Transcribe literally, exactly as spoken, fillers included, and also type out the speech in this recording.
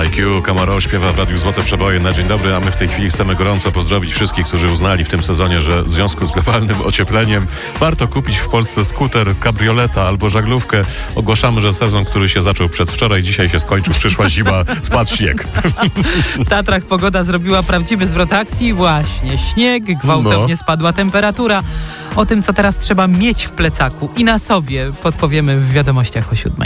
I Q, Camaro śpiewa w Radiu Złote Przeboje na dzień dobry, a my w tej chwili chcemy gorąco pozdrowić wszystkich, którzy uznali w tym sezonie, że w związku z globalnym ociepleniem warto kupić w Polsce skuter, kabrioleta albo żaglówkę. Ogłaszamy, że sezon, który się zaczął przedwczoraj, dzisiaj się skończył, przyszła zima, spadł śnieg. W Tatrach pogoda zrobiła prawdziwy zwrot akcji. Właśnie, śnieg, gwałtownie No. spadła temperatura. O tym, co teraz trzeba mieć w plecaku i na sobie, podpowiemy w wiadomościach o siódmej.